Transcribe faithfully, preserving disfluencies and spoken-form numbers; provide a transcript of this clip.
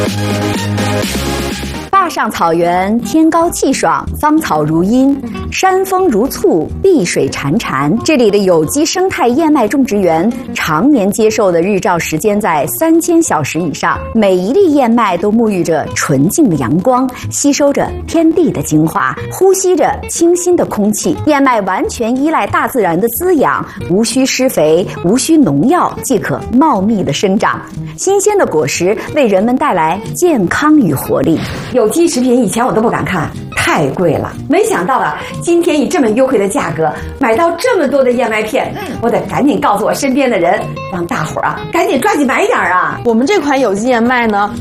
坝上草原，天高气爽，芳草如茵，山风如簇，碧水潺潺。这里的有机生态燕麦种植园常年接受的日照时间在三千小时以上，每一粒燕麦都沐浴着纯净的阳光，吸收着天地的精华，呼吸着清新的空气。燕麦完全依赖大自然的滋养，无需施肥，无需农药，即可茂密的生长。新鲜的果实为人们带来健康与活力。有机食品以前我都不敢看，太贵了。没想到啊，今天以这么优惠的价格买到这么多的燕麦片，我得赶紧告诉我身边的人，让大伙儿啊赶紧抓紧买一点啊！ 我们这款有机燕麦呢，